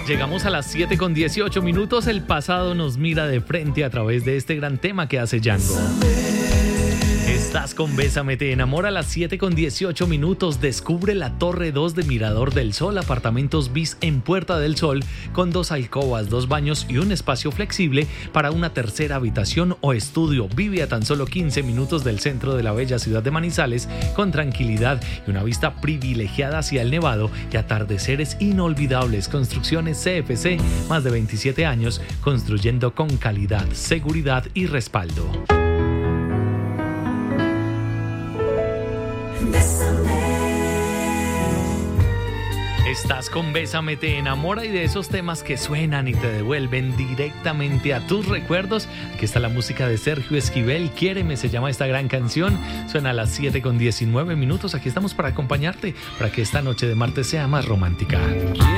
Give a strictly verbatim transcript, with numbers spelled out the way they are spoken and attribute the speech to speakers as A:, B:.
A: Llegamos a las siete con dieciocho minutos. El pasado nos mira de frente a través de este gran tema que hace Django. Estás con Bésame Te Enamora a las siete con dieciocho minutos. Descubre la Torre dos de Mirador del Sol, apartamentos bis en Puerta del Sol, con dos alcobas, dos baños y un espacio flexible para una tercera habitación o estudio. Vive a tan solo quince minutos del centro de la bella ciudad de Manizales, con tranquilidad y una vista privilegiada hacia el Nevado y atardeceres inolvidables. Construcciones C F C, más de veintisiete años construyendo con calidad, seguridad y respaldo. Estás con Bésame Te Enamora, y de esos temas que suenan y te devuelven directamente a tus recuerdos. Aquí está la música de Sergio Esquivel, Quiéreme se llama esta gran canción. Suena a las siete con diecinueve minutos. Aquí estamos para acompañarte, para que esta noche de martes sea más romántica.